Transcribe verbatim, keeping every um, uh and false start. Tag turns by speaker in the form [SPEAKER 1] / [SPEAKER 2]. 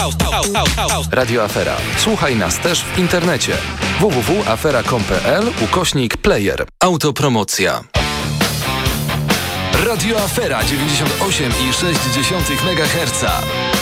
[SPEAKER 1] Radio Afera. Słuchaj nas też w internecie. w w w kropka afera kropka com kropka p l ukośnik player. Autopromocja. Radio Afera dziewięćdziesiąt osiem i sześć megaherca.